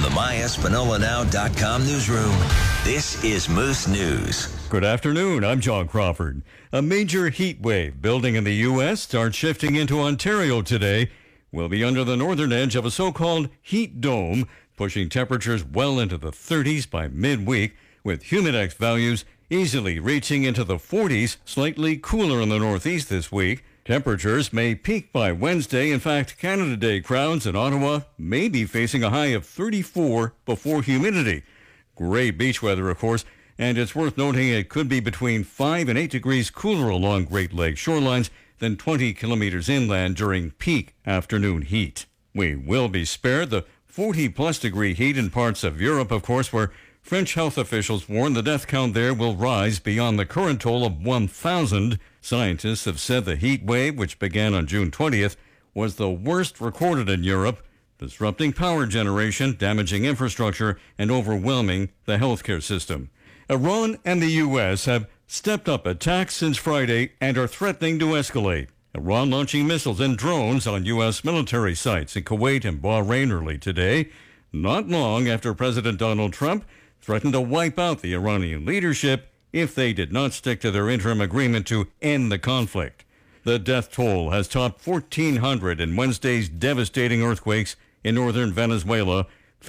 MyEspanolaNow.com newsroom, this is Moose News. Good afternoon, I'm John Crawford. A major heat wave building in the U.S. starts shifting into Ontario today. We'll be under the northern edge of a so-called heat dome, pushing temperatures well into the 30s by midweek, with humidex values easily reaching into the 40s, slightly cooler in the northeast this week. Temperatures may peak by Wednesday. In fact, Canada Day crowds in Ottawa may be facing a high of 34 before humidity. Great beach weather, of course, and it's worth noting it could be between 5 and 8 degrees cooler along Great Lakes shorelines than 20 kilometers inland during peak afternoon heat. We will be spared the 40-plus degree heat in parts of Europe, of course, where French health officials warn the death count there will rise beyond the current toll of 1,000. Scientists have said the heat wave, which began on June 20th, was the worst recorded in Europe, disrupting power generation, damaging infrastructure, and overwhelming the healthcare system. Iran and the U.S. have stepped up attacks since Friday and are threatening to escalate. Iran launching missiles and drones on U.S. military sites in Kuwait and Bahrain early today, not long after President Donald Trump threatened to wipe out the Iranian leadership if they did not stick to their interim agreement to end the conflict. The death toll has topped 1,400 in Wednesday's devastating earthquakes in northern Venezuela,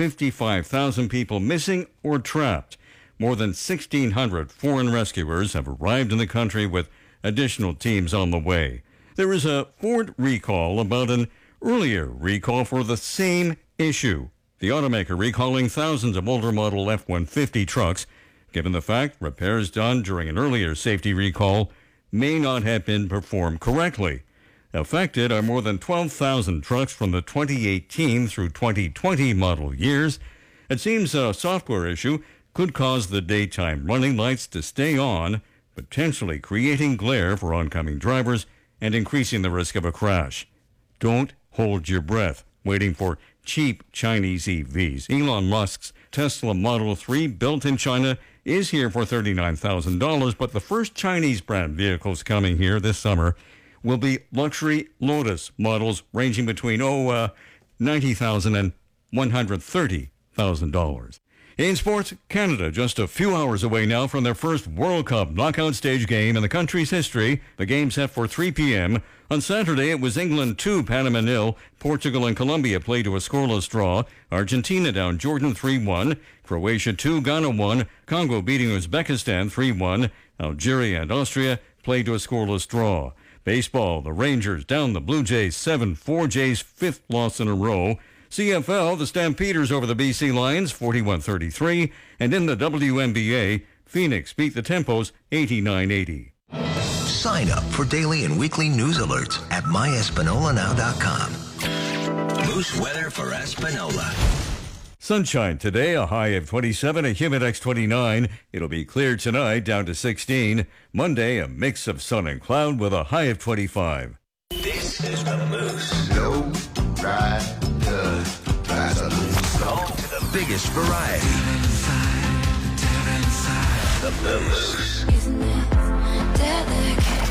55,000 people missing or trapped. More than 1,600 foreign rescuers have arrived in the country with additional teams on the way. There is a Ford recall about an earlier recall for the same issue. The automaker recalling thousands of older model F-150 trucks, given the fact repairs done during an earlier safety recall may not have been performed correctly. Affected are more than 12,000 trucks from the 2018 through 2020 model years. It seems a software issue could cause the daytime running lights to stay on, potentially creating glare for oncoming drivers and increasing the risk of a crash. Don't hold your breath waiting for cheap Chinese EVs. Elon Musk's Tesla Model 3, built in China, is here for $39,000, but the first Chinese brand vehicles coming here this summer will be luxury Lotus models ranging between $90,000 and $130,000. In sports, Canada just a few hours away now from their first World Cup knockout stage game in the country's history. The game set for 3 p.m. On Saturday, it was England 2, Panama 0. Portugal and Colombia played to a scoreless draw. Argentina down Jordan 3-1. Croatia 2, Ghana 1. Congo beating Uzbekistan 3-1. Algeria and Austria played to a scoreless draw. Baseball, the Rangers down the Blue Jays 7-4, Jays' fifth loss in a row. CFL, the Stampeders over the BC Lions 41-33, and in the WNBA, Phoenix beat the Tempos 89-80. Sign up for daily and weekly news alerts at MyEspanolaNow.com. Moose weather for Espanola. Sunshine today, a high of 27, a humidex 29. It'll be clear tonight, down to 16. Monday, a mix of sun and cloud with a high of 25. This is the Moose. No ride. Home to the biggest variety. The Moose. Isn't it delicate?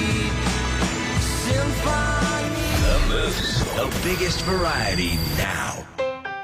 The Moose. The biggest variety now.